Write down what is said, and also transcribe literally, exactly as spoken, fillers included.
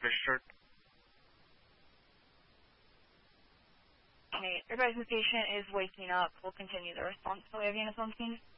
registered. Okay, everybody's patient is waking up. We'll continue the response. So we have units on scene.